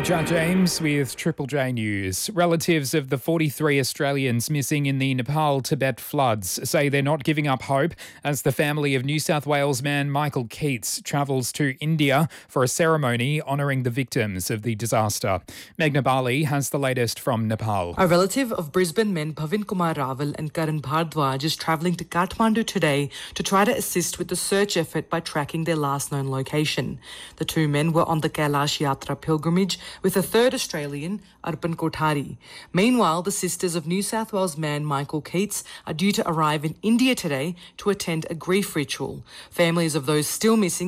Judd James with Triple J News. Relatives of the 43 Australians missing in the Nepal-Tibet floods say they're not giving up hope as the family of New South Wales man Michael Keats travels to India for a ceremony honouring the victims of the disaster. Meghna Bali has the latest from Nepal. A relative of Brisbane men Bhavin Kumar Raval and Karan Bhardwaj is travelling to Kathmandu today to try to assist with the search effort by tracking their last known location. The two men were on the Kailash Yatra pilgrimage with a third Australian, Arpan Kothari. Meanwhile, the sisters of New South Wales man Michael Keats are due to arrive in India today to attend a grief ritual. Families of those still missing